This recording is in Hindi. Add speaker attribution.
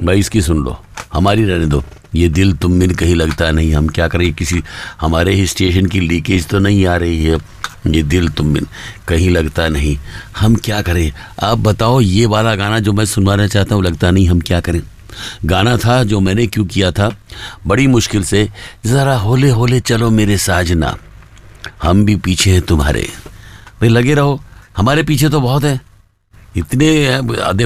Speaker 1: भाई इसकी सुन लो, हमारी रहने दो। ये दिल तुम बिन कहीं लगता नहीं, हम क्या करें, किसी हमारे ही स्टेशन की लीकेज तो नहीं आ रही है। ये दिल तुम बिन कहीं लगता नहीं, हम क्या करें। आप बताओ, ये वाला गाना जो मैं सुनवाना चाहता हूँ लगता नहीं, हम क्या करें। गाना था जो मैंने क्यों किया था बड़ी मुश्किल से, ज़रा होले होले चलो मेरे साजना, हम भी पीछे हैं तुम्हारे। भाई लगे रहो, हमारे पीछे तो बहुत है, इतने